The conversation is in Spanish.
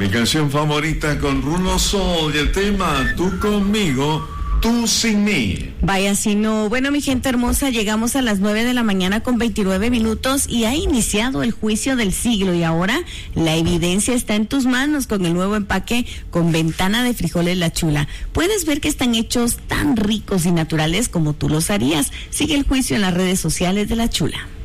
Mi canción favorita con Rulo Sol y el tema Tú conmigo, tú sin mí. Vaya si no. Bueno, mi gente hermosa, llegamos a las 9 de la mañana con 29 minutos y ha iniciado el juicio del siglo y ahora la evidencia está en tus manos con el nuevo empaque con ventana de frijoles La Chula. Puedes ver que están hechos tan ricos y naturales como tú los harías. Sigue el juicio en las redes sociales de La Chula.